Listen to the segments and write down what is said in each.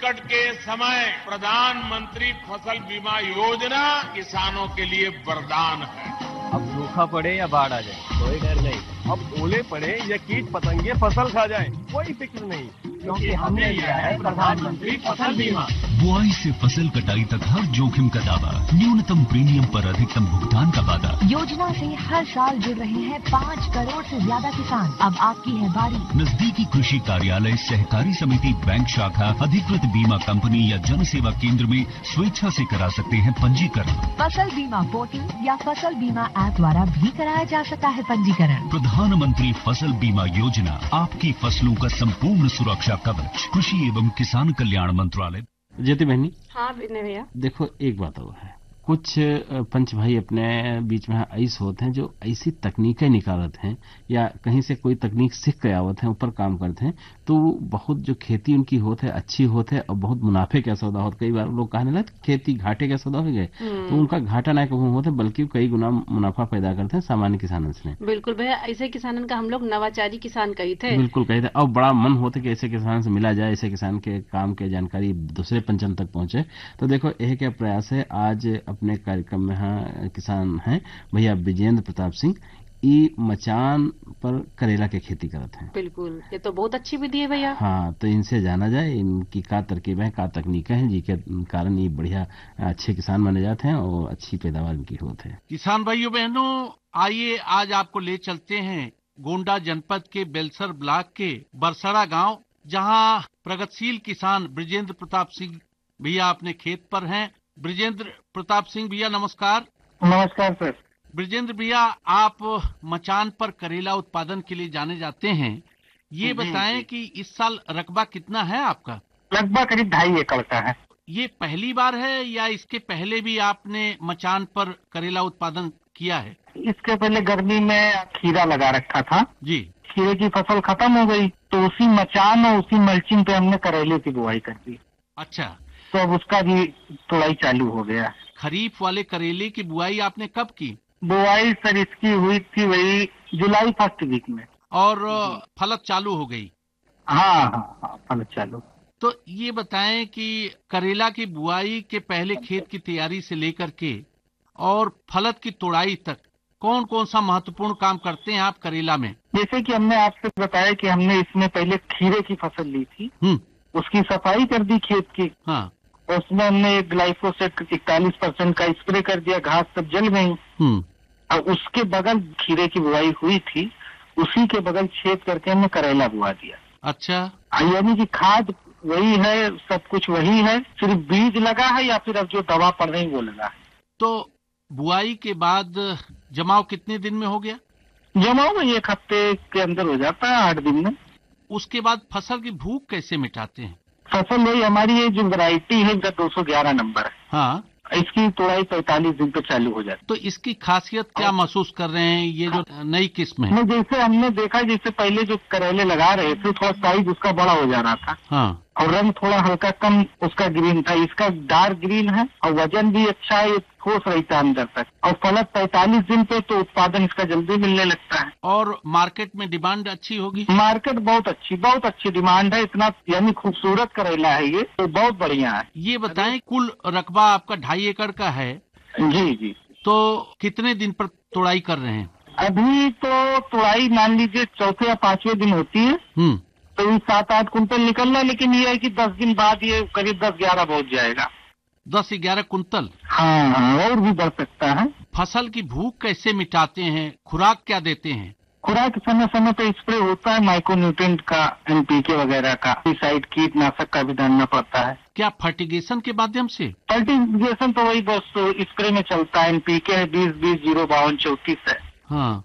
संकट के समय प्रधानमंत्री फसल बीमा योजना किसानों के लिए वरदान है। अब सूखा पड़े या बाढ़ आ जाए कोई डर नहीं। अब ओले पड़े या कीट पतंगे फसल खा जाए कोई फिक्र नहीं, क्योंकि हमने लिया है प्रधानमंत्री फसल बीमा। बुआई से फसल कटाई तक हर जोखिम का दावा, न्यूनतम प्रीमियम पर अधिकतम भुगतान का वादा। योजना से हर साल जुड़ रहे हैं 5 करोड़ से ज्यादा किसान। अब आपकी है बारी। नजदीकी कृषि कार्यालय, सहकारी समिति, बैंक शाखा, अधिकृत बीमा कंपनी या जन सेवा केंद्र में स्वेच्छा से करा सकते हैं पंजीकरण। फसल बीमा पोर्टल या फसल बीमा ऐप द्वारा भी कराया जा सकता है पंजीकरण। प्रधानमंत्री फसल बीमा योजना, आपकी फसलों का संपूर्ण सुरक्षा कवच, कृषि एवं किसान कल्याण मंत्रालय। ज्योति बहनी। हाँ विनय भैया। देखो एक बात और है, कुछ पंच भाई अपने बीच में ऐसे होते हैं जो ऐसी तकनीकें निकालते हैं या कहीं से कोई तकनीक सीख के आवत हैं, ऊपर काम करते हैं, तो बहुत जो खेती उनकी होती है अच्छी होती है और बहुत मुनाफे का सौदा होता है। कई बार लोग कहने लगे खेती घाटे का सौदा हो गए, तो उनका घाटा ना कभी होता है बल्कि कई गुना मुनाफा पैदा करते हैं सामान्य किसानों से। बिल्कुल भैया, ऐसे किसानों का हम लोग नवाचारी किसान कही थे। बिल्कुल कही थे, और बड़ा मन होता है कि ऐसे किसान से मिला जाए, ऐसे किसान के काम के जानकारी दूसरे पंचम तक पहुंचे। तो देखो यह क्या प्रयास है, आज अपने कार्यक्रम में हाँ किसान हैं भैया विजेंद्र प्रताप सिंह, ई मचान पर करेला के खेती करते हैं। बिल्कुल, ये तो बहुत अच्छी विधि है भैया। हाँ, तो इनसे जाना जाए इनकी का तरकीब है, का तकनीकें हैं जिनके कारण ये बढ़िया अच्छे किसान बने जाते हैं और अच्छी पैदावार इनकी होती है। किसान भाइयों बहनों, आइए आज आपको ले चलते हैं गोंडा जनपद के बेलसर ब्लॉक के बरसड़ा गांव, जहां प्रगतिशील किसान ब्रिजेंद्र प्रताप सिंह भैया अपने खेत पर हैं। ब्रिजेंद्र प्रताप सिंह भैया नमस्कार। नमस्कार सर। ब्रिजेंद्र भैया, आप मचान पर करेला उत्पादन के लिए जाने जाते हैं, ये बताएं कि इस साल रकबा कितना है आपका? लगभग करीब 2.5 एकड़ का है। ये पहली बार है या इसके पहले भी आपने मचान पर करेला उत्पादन किया है? इसके पहले गर्मी में खीरा लगा रखा था जी। खीरे की फसल खत्म हो गई तो उसी मचान और उसी मल्चिंग पे हमने करेले की बुआई कर दी। अच्छा, तो अब उसका भी तुड़ाई चालू हो गया। खरीफ वाले करेले की बुआई आपने कब की? बुआई सर इसकी हुई थी वही जुलाई फर्स्ट वीक में। और फलत चालू हो गई? हाँ, फलत चालू। तो ये बताएं कि करेला की बुआई के पहले खेत की तैयारी से लेकर के और फलत की तोड़ाई तक कौन कौन सा महत्वपूर्ण काम करते हैं आप करेला में? जैसे कि हमने आपसे बताया कि हमने इसमें पहले खीरे की फसल ली थी, उसकी सफाई कर दी खेत की। हाँ। उसमें हमने एक ग्लाइफोसेट 41% का स्प्रे कर दिया, घास सब जल गई। और उसके बगल खीरे की बुआई हुई थी, उसी के बगल छेद करके हमने करेला बुआ दिया। अच्छा, यानी कि खाद वही है, सब कुछ वही है, सिर्फ बीज लगा है या फिर अब जो दवा पड़ रही वो लगा है। तो बुआई के बाद जमाव कितने दिन में हो गया? जमाव 1 हफ्ते के अंदर हो जाता है, 8 दिन में। उसके बाद फसल की भूख कैसे मिटाते हैं? फसल वही हमारी ये जो वैरायटी है इनका 211 नंबर है। हाँ, इसकी तोड़ाई 45 दिन पे चालू हो जाती। तो इसकी खासियत क्या महसूस कर रहे हैं ये जो नई किस्म है? जैसे हमने देखा, जैसे पहले जो करेले लगा रहे थे थोड़ा साइज उसका बड़ा हो जा रहा था। हाँ। और रंग थोड़ा हल्का कम उसका ग्रीन था, इसका डार्क ग्रीन है और वजन भी अच्छा है, ठोस रहता है अंदर तक। और फलत 45 दिन पे तो उत्पादन इसका जल्दी मिलने लगता है। और मार्केट में डिमांड अच्छी होगी? मार्केट बहुत अच्छी डिमांड है। इतना यानी खूबसूरत करेला है ये, तो बहुत बढ़िया है। ये बताएं, कुल रकबा आपका 2.5 एकड़ का है? जी। तो कितने दिन पर तुड़ाई कर रहे हैं? अभी तो तुड़ाई मान लीजिए 4 या 5वें दिन होती है, तो ये 7-8 कुंटल निकलना, लेकिन ये है कि 10 दिन बाद ये करीब 10-11 पहुंच जाएगा। 10-11 कुंतल? हाँ, और भी बढ़ सकता है। फसल की भूख कैसे मिटाते हैं, खुराक क्या देते हैं? खुराक समय समय पे स्प्रे होता है, माइक्रोन्यूट्रिएंट का, NPK वगैरह का, पेस्टिसाइड कीटनाशक का भी डालना पड़ता है। क्या फर्टिगेशन के माध्यम से? फर्टिगेशन तो वही बस स्प्रे में चलता है। NPK है 20-20, 0-52-34 है। हाँ,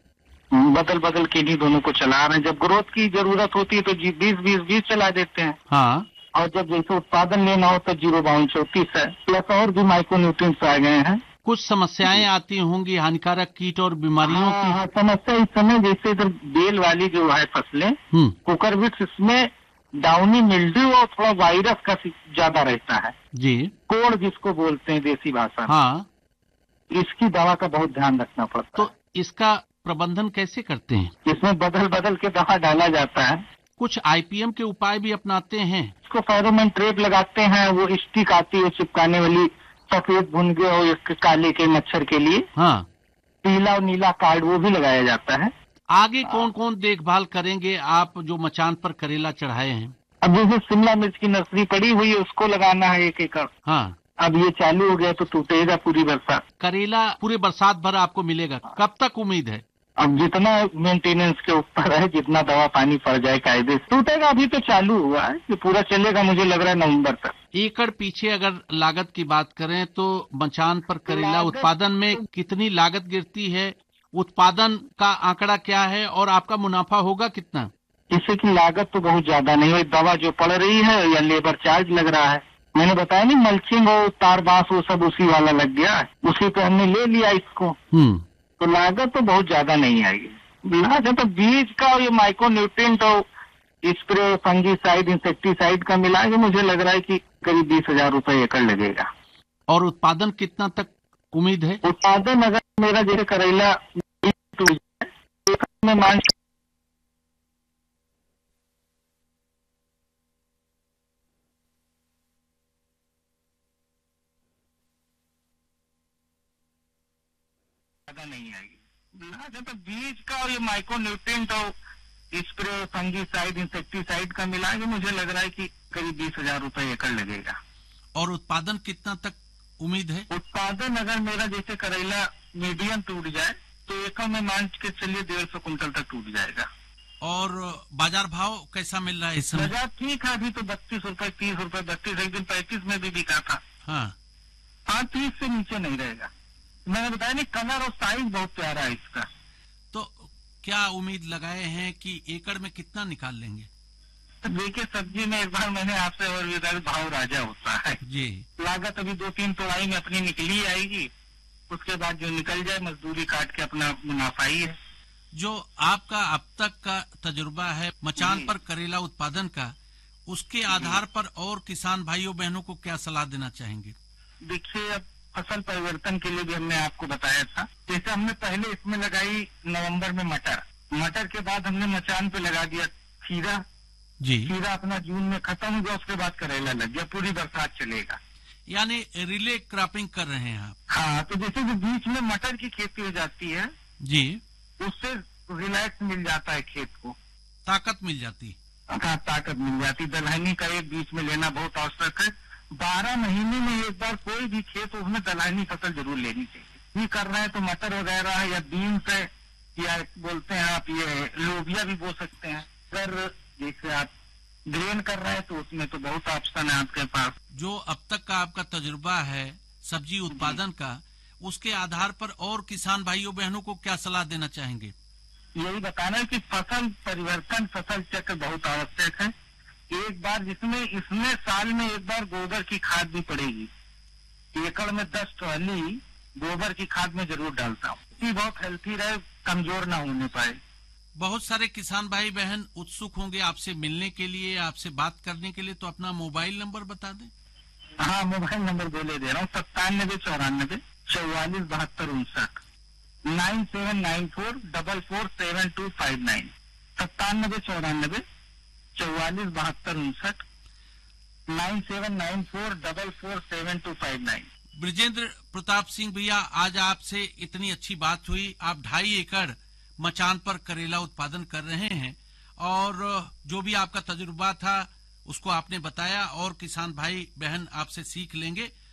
बदल के नहीं दोनों को चला रहे हैं। जब ग्रोथ की जरूरत होती है तो 20-20-20 चला देते हैं। हाँ। और जब जैसे उत्पादन लेना हो तो 0-52-34 है। प्लस और भी माइक्रोन्यूट्रिएंट्स आ गए हैं। कुछ समस्याएं आती होंगी, हानिकारक कीट और बीमारियों की? हाँ, समस्या इस समय जैसे इधर बेल वाली जो है फसलें, कुकरबिट्स, इसमें डाउनी मिल्ड्यू और थोड़ा वायरस का ज्यादा रहता है जी, कोड़ जिसको बोलते हैं देसी भाषा में। हाँ। इसकी दवा का बहुत ध्यान रखना पड़ता है। तो इसका प्रबंधन कैसे करते हैं? इसमें बदल के दवा डाला जाता है। कुछ IPM के उपाय भी अपनाते हैं? इसको फेरोमोन ट्रैप लगाते हैं, वो स्टिक आती है चिपकाने वाली, सफेद भुनगे और एक काले के मच्छर के लिए। हाँ, पीला और नीला कार्ड वो भी लगाया जाता है। आगे कौन कौन देखभाल करेंगे आप जो मचान पर करेला चढ़ाए हैं? अब जैसे शिमला मिर्च की नर्सरी पड़ी हुई है, उसको लगाना है 1 एकड़। हाँ, अब ये चालू हो गया तो टूटेगा पूरी बरसात। करेला पूरे बरसात भर आपको मिलेगा, कब तक उम्मीद है? अब जितना मेंटेनेंस के ऊपर है, जितना दवा पानी पड़ जाए कायदे से टूटेगा। अभी तो चालू हुआ है, ये पूरा चलेगा मुझे लग रहा है नवंबर तक। एकड़ पीछे अगर लागत की बात करें तो मचान पर करेला उत्पादन में कितनी लागत गिरती है, उत्पादन का आंकड़ा क्या है और आपका मुनाफा होगा कितना? इसे की लागत तो बहुत ज्यादा नहीं है, दवा जो पड़ रही है या लेबर चार्ज लग रहा है। मैंने बताया नहीं, मल्चिंग हो, तार बांस वो सब उसी वाला लग गया है, उसी पे हमने ले लिया इसको। तो लागत तो बहुत ज्यादा नहीं आएगी। लागत तो बीज का और ये माइक्रो न्यूट्रिएंट और स्प्रे, फंगीसाइड, इंसेक्टिसाइड का मिला के मुझे लग रहा है कि करीब 20,000 रुपए एकड़ लगेगा। और उत्पादन कितना तक उम्मीद है? उत्पादन अगर मेरा जैसे करेला में मान नहीं आएगी। लागत तो बीज का और ये माइक्रो न्यूट्रिएंट और स्प्रे, फंगीसाइड, इंसेक्टिसाइड का मिला के मुझे लग रहा है कि करीब 20,000 रुपए एकड़ लगेगा। और उत्पादन कितना तक उम्मीद है? उत्पादन अगर मेरा जैसे करेला मीडियम टूट जाए तो एकड़ में मान के चलिए 150 कुंटल तक टूट जाएगा। और बाजार भाव कैसा मिल रहा है इस समय? बाजार ठीक है, अभी तो 32 रुपए, 30 रुपए, 32, एक दिन 35 में भी बिका था। हाँ, 30 से नीचे नहीं रहेगा। मैंने बताया नहीं, कलर और साइज बहुत प्यारा है इसका। तो क्या उम्मीद लगाए हैं कि एकड़ में कितना निकाल लेंगे? तो देखिए, सब्जी में एक बार मैंने आपसे और भी भाव राजा होता है जी। लागत अभी 2-3 तोड़ाई में अपनी निकली आएगी, उसके बाद जो निकल जाए मजदूरी काट के अपना मुनाफा ही है। जो आपका अब तक का तजुर्बा है मचान पर करेला उत्पादन का, उसके आधार पर और किसान भाइयों बहनों को क्या सलाह देना चाहेंगे? देखिए, अब फसल परिवर्तन के लिए भी हमने आपको बताया था। जैसे हमने पहले इसमें लगाई नवंबर में मटर के बाद हमने मचान पे लगा दिया खीरा जी। खीरा अपना जून में खत्म हो गया, उसके बाद करेला लग गया, पूरी बरसात चलेगा। यानी रिले क्रॉपिंग कर रहे हैं आप? हाँ, तो जैसे जो बीच में मटर की खेती हो जाती है जी, उससे रिलैक्स मिल जाता है, खेत को ताकत मिल जाती। हाँ, ताकत मिल जाती। दलहनी का एक बीच में लेना बहुत आवश्यक है। 12 महीने में एक बार कोई भी खेत उसमें दलहनी फसल जरूर लेनी चाहिए। ये कर रहे हैं तो मटर वगैरह या बीन्स है, या बोलते हैं आप ये लोबिया भी बो सकते हैं। अगर जैसे आप ग्रेन कर रहे हैं तो उसमें तो बहुत ऑप्शन है आपके पास। जो अब तक का आपका तजुर्बा है सब्जी उत्पादन का, उसके आधार पर और किसान भाइयों बहनों को क्या सलाह देना चाहेंगे? यही बताना है कि फसल परिवर्तन, फसल चक्र बहुत आवश्यक है। एक बार इसमें साल में एक बार गोबर की खाद भी पड़ेगी। एकड़ में 10 ट्रॉली गोबर की खाद में जरूर डालता हूँ, ये बहुत हेल्थी रहे, कमजोर ना होने पाए। बहुत सारे किसान भाई बहन उत्सुक होंगे आपसे मिलने के लिए, आपसे बात करने के लिए, तो अपना मोबाइल नंबर बता दें। हाँ, मोबाइल नंबर बोले दे रहा हूँ, 9794 44 72 59, 9794447259, 9794 44 72 59, 9794447259। ब्रिजेंद्र प्रताप सिंह भैया, आज आपसे इतनी अच्छी बात हुई। आप 2.5 एकड़ मचान पर करेला उत्पादन कर रहे हैं और जो भी आपका तजुर्बा था उसको आपने बताया और किसान भाई बहन आपसे सीख लेंगे।